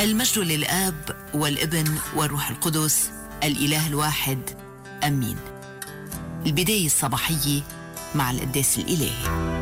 المجد للآب والابن والروح القدس الإله الواحد أمين. البداية الصباحية مع القداس الإلهي.